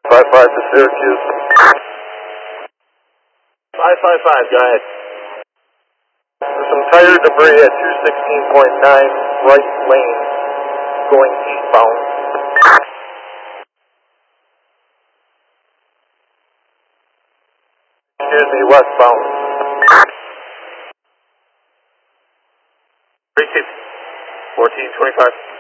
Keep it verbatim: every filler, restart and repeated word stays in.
five five to Syracuse. five five five, go ahead. There's some tire debris at two sixteen point nine right lane going eastbound. Excuse me, westbound. three two, fourteen twenty-five.